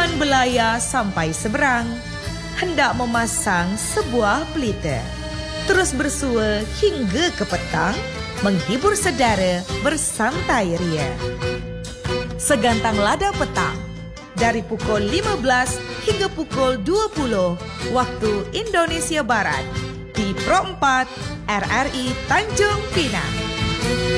tujuan belaya sampai seberang, hendak memasang sebuah pelita. Terus bersua hingga ke petang, menghibur saudara bersantai ria. Segantang lada petang, dari pukul 15 hingga pukul 20 waktu Indonesia Barat, di Pro 4 RRI Tanjung Pinang.